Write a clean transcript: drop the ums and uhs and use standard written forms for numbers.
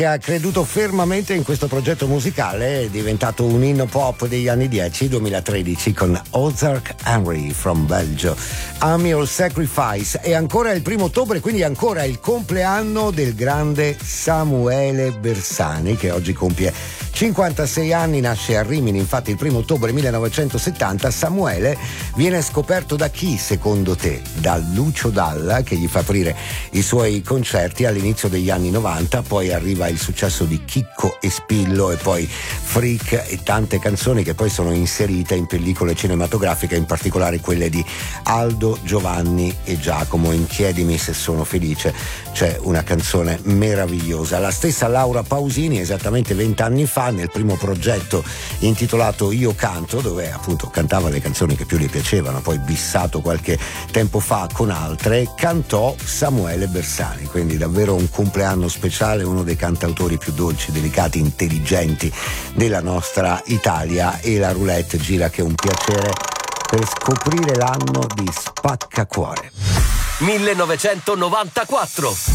Ha creduto fermamente in questo progetto musicale, è diventato un inno pop degli anni 10, 2013 con Ozark Henry from Belgio. I'm Your Sacrifice. E ancora il 1 ottobre, quindi ancora il compleanno del grande Samuele Bersani, che oggi compie 56 anni, nasce a Rimini, infatti il 1 ottobre 1970. Samuele viene scoperto da chi, secondo te? Da Lucio Dalla, che gli fa aprire i suoi concerti all'inizio degli anni 90, poi arriva il successo di Chicco e Spillo e poi Freak e tante canzoni che poi sono inserite in pellicole cinematografiche, in particolare quelle di Aldo, Giovanni e Giacomo. In Chiedimi se sono felice c'è una canzone meravigliosa. La stessa Laura Pausini, esattamente 20 anni fa, nel primo progetto intitolato Io Canto, dove appunto cantava le canzoni che più le piacevano, poi bissato qualche tempo fa con altre, cantò Samuele Bersani. Quindi davvero un compleanno speciale, uno dei cantautori più dolci, delicati, intelligenti della nostra Italia. E la roulette gira, che è un piacere, per scoprire l'anno di Spaccacuore. 1994.